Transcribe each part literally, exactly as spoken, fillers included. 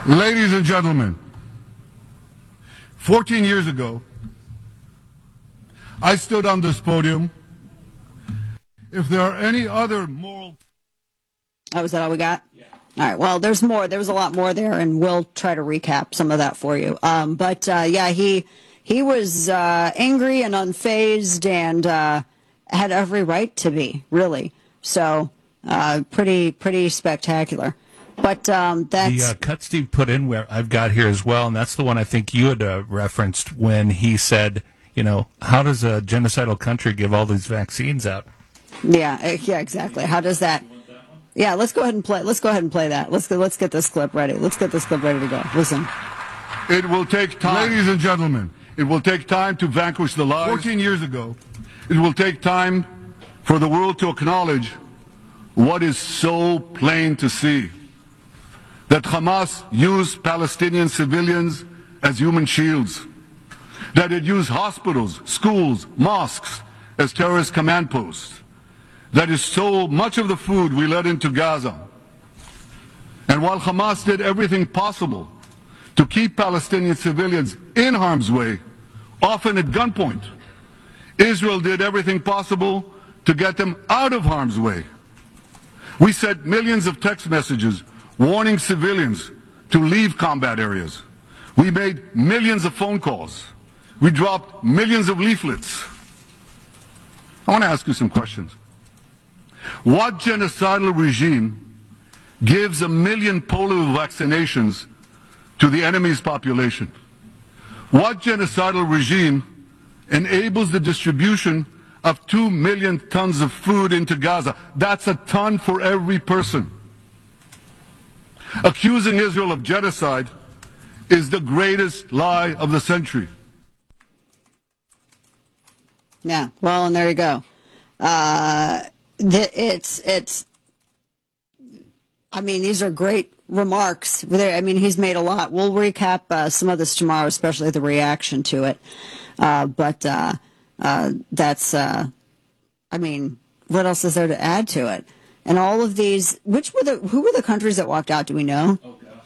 Ladies and gentlemen, fourteen years ago, I stood on this podium. If there are any other moral... Oh, is that all we got? Yeah. All right. Well, there's more. There was a lot more there, and we'll try to recap some of that for you. Um, but, uh, yeah, he he was uh, angry and unfazed and uh, had every right to be, really. So uh, pretty, pretty spectacular. But um, that's... The uh, cut Steve put in where I've got here as well, and that's the one I think you had uh, referenced when he said, you know, how does a genocidal country give all these vaccines out? Yeah, uh, yeah, exactly. How does that... Yeah, let's go ahead and play. Let's go ahead and play that. Let's go, let's get this clip ready. Let's get this clip ready to go. Listen. It will take time. Ladies and gentlemen, it will take time to vanquish the lies. fourteen years ago, it will take time for the world to acknowledge what is so plain to see. That Hamas used Palestinian civilians as human shields. That it used hospitals, schools, mosques as terrorist command posts. That is so much of the food we let into Gaza. And while Hamas did everything possible to keep Palestinian civilians in harm's way, often at gunpoint, Israel did everything possible to get them out of harm's way. We sent millions of text messages warning civilians to leave combat areas. We made millions of phone calls. We dropped millions of leaflets. I want to ask you some questions. What genocidal regime gives a million polio vaccinations to the enemy's population? What genocidal regime enables the distribution of two million tons of food into Gaza? That's a ton for every person. Accusing Israel of genocide is the greatest lie of the century. Yeah, well, and there you go. Uh, the, it's, it's, I mean, these are great remarks. I mean, he's made a lot. We'll recap uh, some of this tomorrow, especially the reaction to it. Uh, but uh, uh, that's, uh, I mean, what else is there to add to it? And all of these, which were the, who were the countries that walked out? Do we know? Oh, gosh.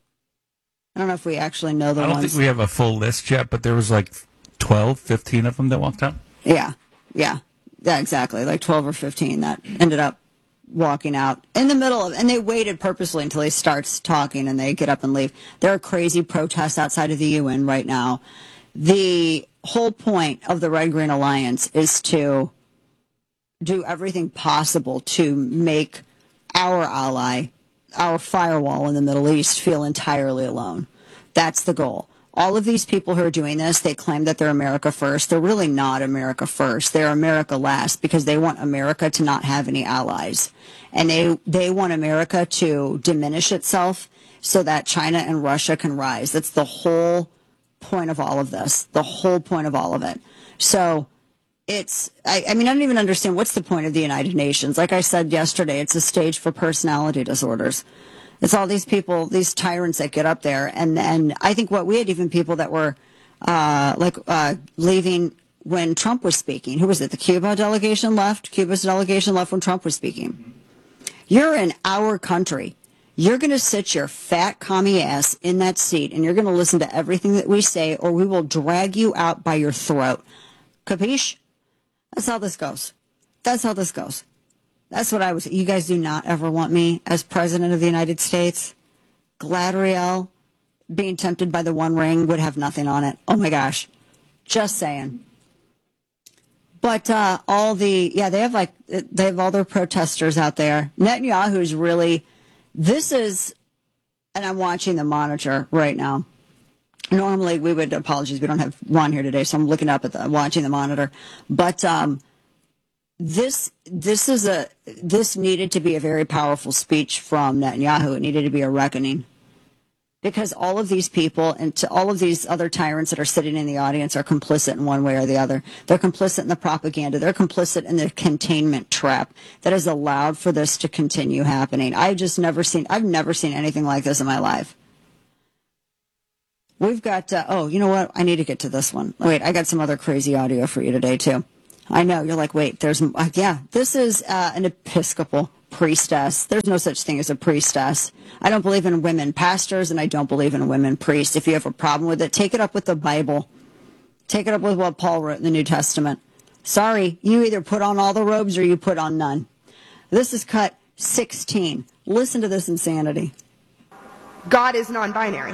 I don't know if we actually know the ones. I don't ones. think we have a full list yet, but there was like twelve, fifteen of them that walked out. Yeah, yeah, yeah, exactly. Like twelve or fifteen that ended up walking out in the middle of, and they waited purposely until he starts talking and they get up and leave. There are crazy protests outside of the U N right now. The whole point of the Red Green Alliance is to do everything possible to make our ally, our firewall in the Middle East, feel entirely alone. That's the goal. All of these people who are doing this, they claim that they're America first. They're really not America first. They're America last because they want America to not have any allies. And they, they want America to diminish itself so that China and Russia can rise. That's the whole point of all of this, the whole point of all of it. So it's, I, I mean, I don't even understand what's the point of the United Nations. Like I said yesterday, it's a stage for personality disorders. It's all these people, these tyrants that get up there. And then I think what we had even people that were uh, like uh, leaving when Trump was speaking. Who was it? The Cuba delegation left? Cuba's delegation left when Trump was speaking. You're in our country. You're going to sit your fat commie ass in that seat and you're going to listen to everything that we say or we will drag you out by your throat. Capiche? That's how this goes. That's how this goes. That's what I was. You guys do not ever want me as president of the United States. Galadriel being tempted by the One Ring would have nothing on it. Oh my gosh. Just saying. But uh, all the, yeah, they have like, they have all their protesters out there. Netanyahu's really, this is, and I'm watching the monitor right now. Normally we would, apologies, we don't have Ron here today, so I'm looking up at the, watching the monitor. But um, this, this is a, this needed to be a very powerful speech from Netanyahu. It needed to be a reckoning. Because all of these people and to all of these other tyrants that are sitting in the audience are complicit in one way or the other. They're complicit in the propaganda. They're complicit in the containment trap that has allowed for this to continue happening. I've just never seen, I've never seen anything like this in my life. We've got, uh, oh, you know what? I need to get to this one. Wait, I got some other crazy audio for you today, too. I know. You're like, wait, there's, uh, yeah, this is uh, an Episcopal priestess. There's no such thing as a priestess. I don't believe in women pastors, and I don't believe in women priests. If you have a problem with it, take it up with the Bible. Take it up with what Paul wrote in the New Testament. Sorry, you either put on all the robes or you put on none. This is cut sixteen. Listen to this insanity. God is non-binary.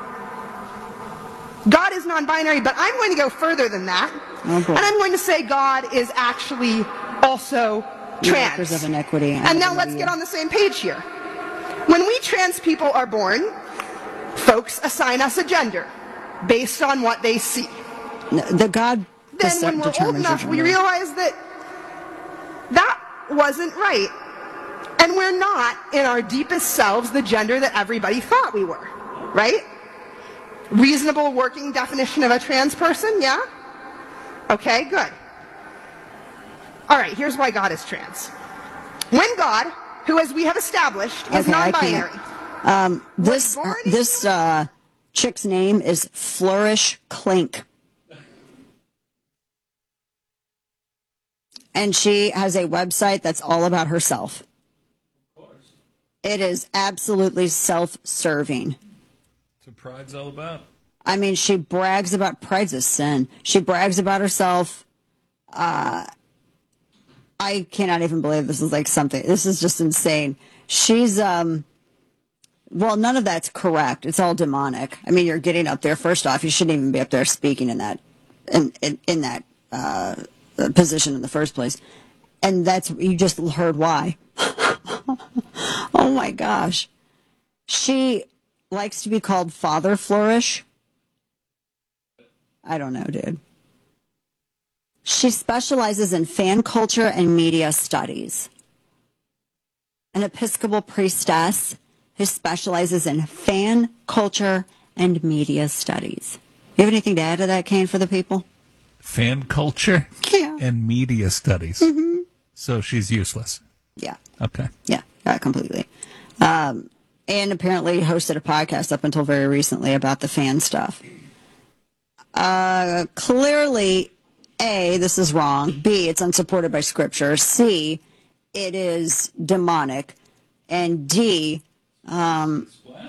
God is non-binary, but I'm going to go further than that. Oh, boy. And I'm going to say God is actually also trans. Workers of iniquity. And now let's get on the same page here. When we trans people are born, folks assign us a gender based on what they see. No, the God Then when we're old determines your enough, we gender. realize that that wasn't right. And we're not, in our deepest selves, the gender that everybody thought we were. Right? Reasonable working definition of a trans person, yeah? Okay, good. All right, here's why God is trans. When God, who as we have established is Okay, I non-binary, can't. Um, this born this uh, chick's name is Flourish Clink. And she has a website that's all about herself. Of course. It is absolutely self-serving. That's what pride's all about. I mean, she brags about pride's a sin. She brags about herself. Uh, I cannot even believe this is like something. This is just insane. She's, um, well, none of that's correct. It's all demonic. I mean, you're getting up there. First off, you shouldn't even be up there speaking in that, in, in, in that, uh, position in the first place. And that's, you just heard why. Oh my gosh. She likes to be called Father Flourish. I don't know, dude. She specializes in fan culture and media studies. An Episcopal priestess who specializes in fan culture and media studies. You have anything to add to that, Kane, for the people? Fan culture Yeah. and media studies. Mm-hmm. So she's useless. Yeah. Okay. Yeah, yeah, completely. Um, and apparently hosted a podcast up until very recently about the fan stuff. Uh, clearly, A, this is wrong. B, it's unsupported by Scripture. C, it is demonic. And D, um,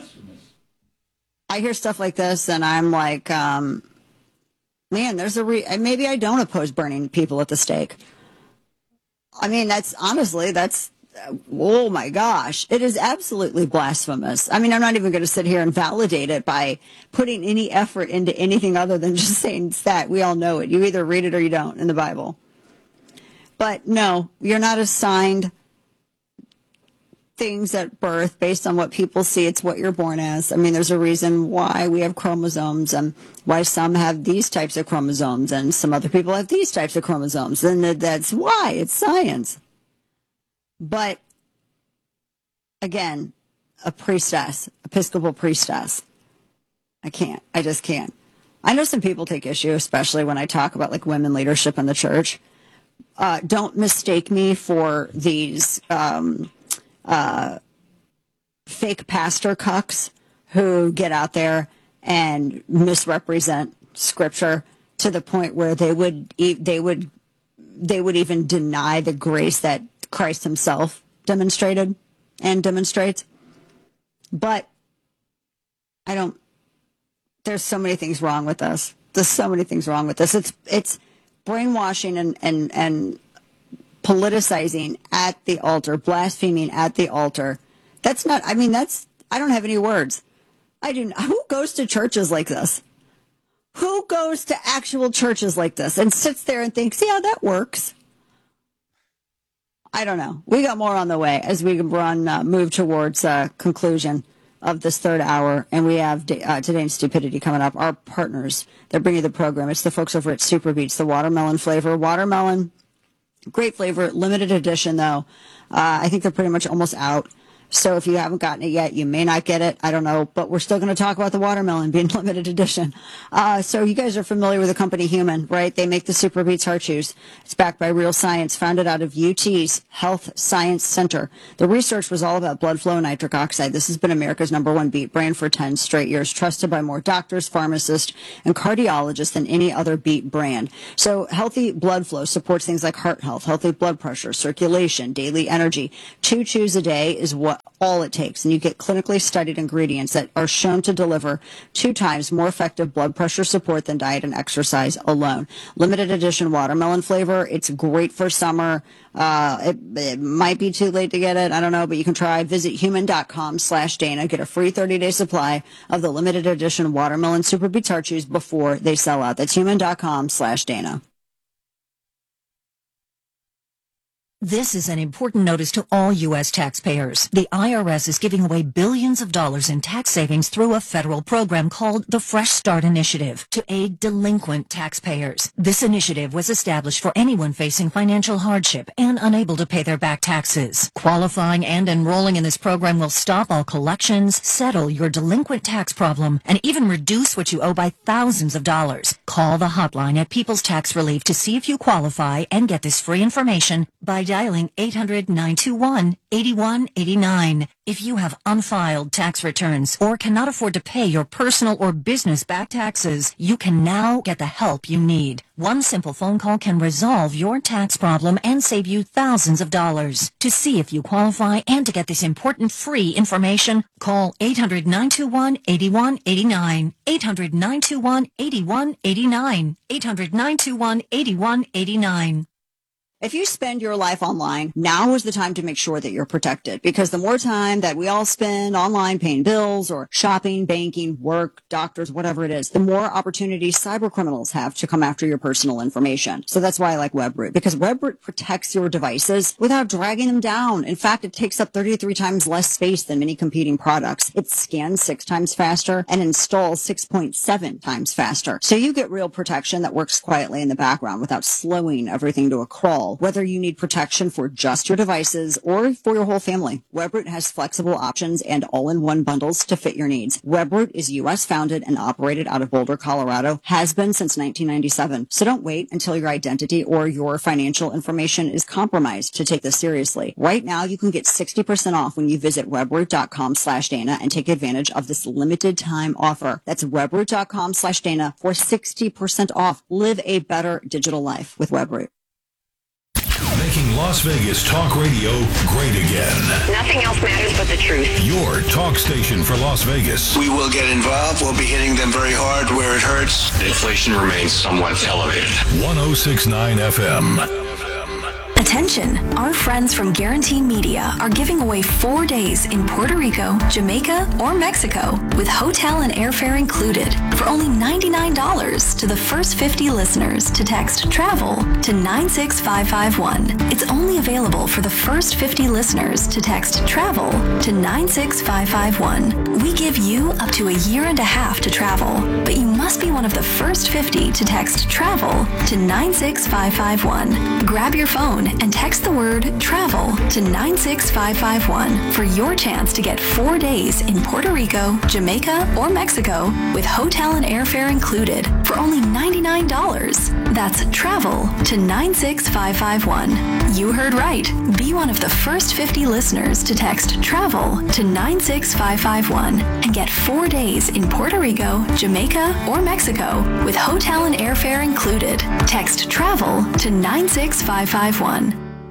I hear stuff like this and I'm like, um, man, there's a re- maybe I don't oppose burning people at the stake. I mean, that's honestly, that's, oh my gosh, it is absolutely blasphemous. I mean, I'm not even going to sit here and validate it by putting any effort into anything other than just saying it's that. We all know it. You either read it or you don't in the Bible. But no, you're not assigned things at birth based on what people see. It's what you're born as. I mean, there's a reason why we have chromosomes and why some have these types of chromosomes and some other people have these types of chromosomes. And that's why it's science. But again, a priestess, Episcopal priestess. I can't. I just can't. I know some people take issue, especially when I talk about like women leadership in the church. Uh, don't mistake me for these um, uh, fake pastor cucks who get out there and misrepresent Scripture to the point where they would e- they would they would even deny the grace that Christ himself demonstrated and demonstrates. But I don't, there's so many things wrong with this. There's so many things wrong with this. It's, it's brainwashing and, and, and politicizing at the altar, blaspheming at the altar. That's not, I mean, that's, I don't have any words. I do, who goes to churches like this? Who goes to actual churches like this and sits there and thinks, yeah, that works? I don't know. We got more on the way as we run, uh, move towards uh, conclusion of this third hour. And we have uh, Today in Stupidity coming up. Our partners, they're bringing the program. It's the folks over at Super Beats, the watermelon flavor. Watermelon, great flavor, limited edition though. Uh, I think they're pretty much almost out. So if you haven't gotten it yet, you may not get it. I don't know, but we're still going to talk about the watermelon being limited edition. Uh, so you guys are familiar with the company Human, right? They make the Super Beets Heart Chews. It's backed by real science, founded out of U T's Health Science Center. The research was all about blood flow and nitric oxide. This has been America's number one beet brand for ten straight years, trusted by more doctors, pharmacists, and cardiologists than any other beet brand. So healthy blood flow supports things like heart health, healthy blood pressure, circulation, daily energy. Two chews a day is what all it takes, and you get clinically studied ingredients that are shown to deliver two times more effective blood pressure support than diet and exercise alone. Limited edition watermelon flavor. It's great for summer. Uh, it, it might be too late to get it. I don't know, but you can try. Visit human.com slash Dana. Get a free thirty-day supply of the limited edition watermelon Super Beets Heart Chews before they sell out. That's human.com slash Dana. This is an important notice to all U S taxpayers. The I R S is giving away billions of dollars in tax savings through a federal program called the Fresh Start Initiative to aid delinquent taxpayers. This initiative was established for anyone facing financial hardship and unable to pay their back taxes. Qualifying and enrolling in this program will stop all collections, settle your delinquent tax problem, and even reduce what you owe by thousands of dollars. Call the hotline at People's Tax Relief to see if you qualify and get this free information by dialing eight hundred, nine two one, eight one eight nine. If you have unfiled tax returns or cannot afford to pay your personal or business back taxes, you can now get the help you need. One simple phone call can resolve your tax problem and save you thousands of dollars. To see if you qualify and to get this important free information, call eight hundred, nine two one, eight one eight nine, eight hundred, nine two one, eight one eight nine, eight hundred, nine two one, eight one eight nine. If you spend your life online, now is the time to make sure that you're protected, because the more time that we all spend online paying bills or shopping, banking, work, doctors, whatever it is, the more opportunities cyber criminals have to come after your personal information. So that's why I like WebRoot, because WebRoot protects your devices without dragging them down. In fact, it takes up thirty-three times less space than many competing products. It scans six times faster and installs six point seven times faster. So you get real protection that works quietly in the background without slowing everything to a crawl. Whether you need protection for just your devices or for your whole family, WebRoot has flexible options and all-in-one bundles to fit your needs. WebRoot is U S founded and operated out of Boulder, Colorado, has been since nineteen ninety-seven. So don't wait until your identity or your financial information is compromised to take this seriously. Right now, you can get sixty percent off when you visit webroot.com slash Dana and take advantage of this limited time offer. That's webroot.com slash Dana for sixty percent off. Live a better digital life with WebRoot. Making Las Vegas talk radio great again. Nothing else matters but the truth. Your talk station for Las Vegas. We will get involved. We'll be hitting them very hard where it hurts. Inflation remains somewhat elevated. one oh six point nine F M. Attention, our friends from Guarantee Media are giving away four days in Puerto Rico, Jamaica, or Mexico with hotel and airfare included for only ninety-nine dollars to the first fifty listeners to text TRAVEL to nine six five five one. It's only available for the first fifty listeners to text TRAVEL to nine six five five one. We give you up to a year and a half to travel, but you must be one of the first fifty to text TRAVEL to nine six five five one. Grab your phone and text the word TRAVEL to nine six five five one for your chance to get four days in Puerto Rico, Jamaica, or Mexico with hotel and airfare included for only ninety-nine dollars. That's TRAVEL to nine six five five one. You heard right. Be one of the first fifty listeners to text TRAVEL to nine six five five one and get four days in Puerto Rico, Jamaica, or Mexico with hotel and airfare included. Text TRAVEL to nine six five five one.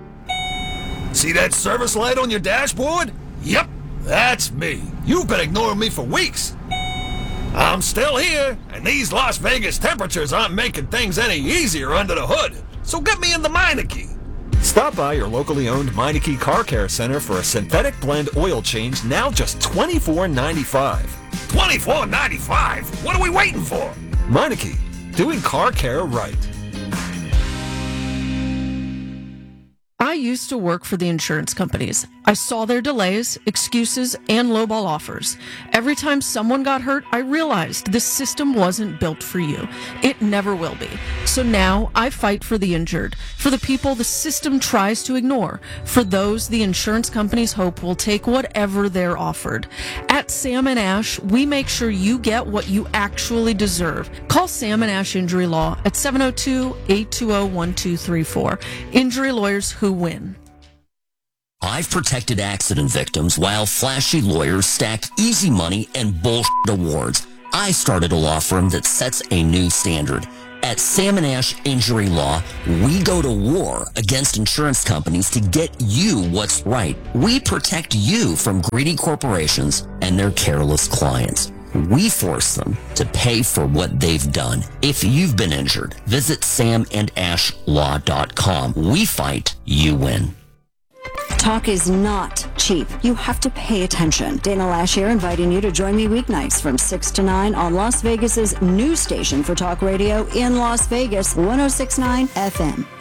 See that service light on your dashboard? Yep, that's me. You've been ignoring me for weeks. I'm still here, and these Las Vegas temperatures aren't making things any easier under the hood. So get me in the Meineke. Stop by your locally owned Meineke Car Care Center for a synthetic blend oil change, now just twenty-four ninety-five. twenty-four ninety-five? What are we waiting for? Meineke, doing car care right. I used to work for the insurance companies, I saw their delays, excuses, and lowball offers. Every time someone got hurt, I realized this system wasn't built for you. It never will be. So now I fight for the injured, for the people the system tries to ignore, for those the insurance companies hope will take whatever they're offered. At Sam and Ash, we make sure you get what you actually deserve. Call Sam and Ash Injury Law at seven oh two, eight two oh, one two three four. Injury lawyers who win. I've protected accident victims while flashy lawyers stacked easy money and bullshit awards. I started a law firm that sets a new standard. At Sam and Ash Injury Law, we go to war against insurance companies to get you what's right. We protect you from greedy corporations and their careless clients. We force them to pay for what they've done. If you've been injured, visit sam and ash law dot com. We fight, you win. Talk is not cheap. You have to pay attention. Dana Lash here, inviting you to join me weeknights from six to nine on Las Vegas's new station for talk radio in Las Vegas, one oh six point nine F M.